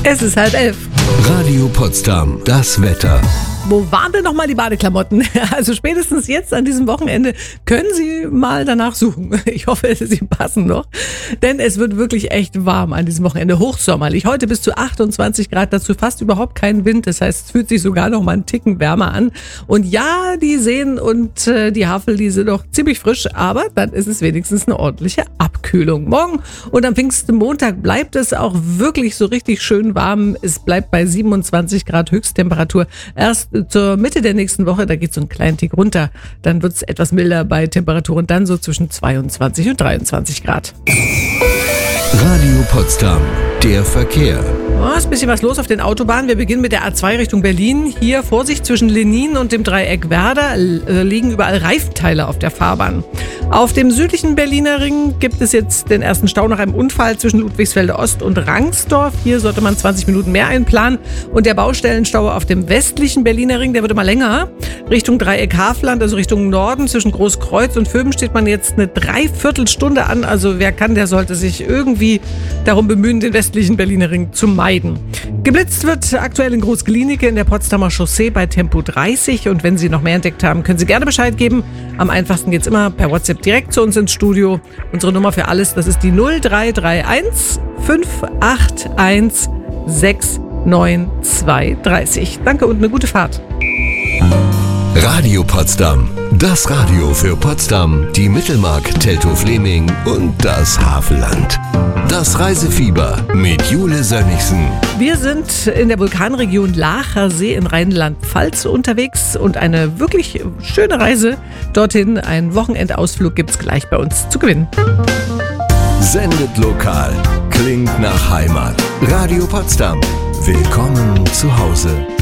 Es ist 10:30. Radio Potsdam, das Wetter. Wo waren denn nochmal die Badeklamotten? Also spätestens jetzt an diesem Wochenende können Sie mal danach suchen. Ich hoffe, sie passen noch. Denn es wird wirklich echt warm an diesem Wochenende. Hochsommerlich. Heute bis zu 28 Grad. Dazu fast überhaupt kein Wind. Das heißt, es fühlt sich sogar noch mal einen Ticken wärmer an. Und ja, die Seen und die Havel, die sind noch ziemlich frisch. Aber dann ist es wenigstens eine ordentliche Abkühlung. Morgen und am Pfingstmontag bleibt es auch wirklich so richtig schön warm. Es bleibt bei 27 Grad Höchsttemperatur. Erst zur Mitte der nächsten Woche, da geht es so einen kleinen Tick runter. Dann wird es etwas milder bei Temperaturen dann so zwischen 22 und 23 Grad. Radio Potsdam, der Verkehr. Oh, ist ein bisschen was los auf den Autobahnen. Wir beginnen mit der A2 Richtung Berlin. Hier Vorsicht zwischen Lenin und dem Dreieck Werder liegen überall Reifenteile auf der Fahrbahn. Auf dem südlichen Berliner Ring gibt es jetzt den ersten Stau nach einem Unfall zwischen Ludwigsfelde Ost und Rangsdorf. Hier sollte man 20 Minuten mehr einplanen. Und der Baustellenstau auf dem westlichen Berliner Ring, der wird immer länger. Richtung Dreieck Havelland, also Richtung Norden zwischen Großkreuz und Vöben steht man jetzt eine Dreiviertelstunde an. Also wer kann, der sollte sich irgendwie darum bemühen, den westlichen Berliner Ring zu meiden. Geblitzt wird aktuell in Groß-Glienicke in der Potsdamer Chaussee bei Tempo 30. Und wenn Sie noch mehr entdeckt haben, können Sie gerne Bescheid geben. Am einfachsten geht's immer per WhatsApp direkt zu uns ins Studio. Unsere Nummer für alles, das ist die 0331 581 69230. Danke und eine gute Fahrt. Radio Potsdam, das Radio für Potsdam, die Mittelmark, Teltow-Fleming und das Havelland. Das Reisefieber mit Jule Sönnigsen. Wir sind in der Vulkanregion Laacher See in Rheinland-Pfalz unterwegs und eine wirklich schöne Reise dorthin. Einen Wochenendausflug gibt's gleich bei uns zu gewinnen. Sendet lokal, klingt nach Heimat. Radio Potsdam, willkommen zu Hause.